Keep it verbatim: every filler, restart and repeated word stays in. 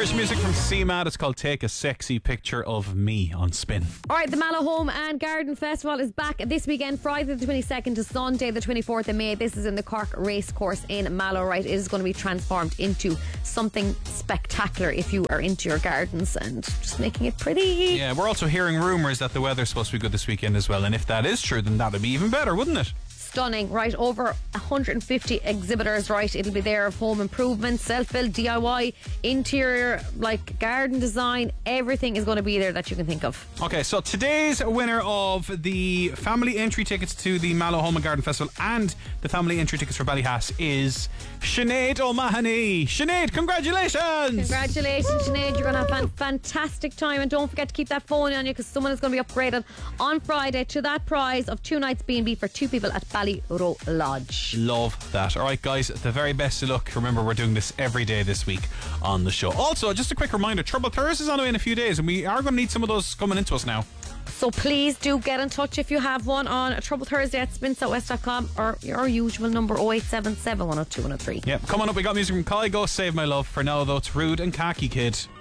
Irish music from C M A D. It's called Take a Sexy Picture of Me on Spin. Alright, the Mallow Home and Garden Festival is back this weekend, Friday the twenty-second to Sunday the twenty-fourth of May. This is in the Cork Racecourse in Mallow, right? It is going to be transformed into something spectacular if you are into your gardens and just making it pretty. Yeah, we're also hearing rumours that the weather's supposed to be good this weekend as well, and if that is true, then that'd be even better, wouldn't it? Stunning, right? Over one hundred fifty exhibitors, right? It'll be there of home improvement, self-build, D I Y, interior, like garden design. Everything is going to be there that you can think of. Okay, so today's winner of the family entry tickets to the Mallow Home and Garden Festival and the family entry tickets for Ballyhass is Sinead O'Mahony. Sinead, congratulations! Congratulations, Sinead. You're going to have a fan- fantastic time, and don't forget to keep that phone on you because someone is going to be upgraded on Friday to that prize of two nights B and B for two people at Ballyrow Lodge. Love that. Alright guys, the very best of luck. Remember, we're doing this every day this week on the show. Also, just a quick reminder, Trouble Thursday is on the way in a few days and we are going to need some of those coming into us now. So please do get in touch if you have one on Trouble Thursday at spin south west dot com or your usual number oh eight seven seven, one oh two, one oh three. Yeah, coming up we got music from Kai Go Save My Love. For now though, it's Rude and Khaki Kid.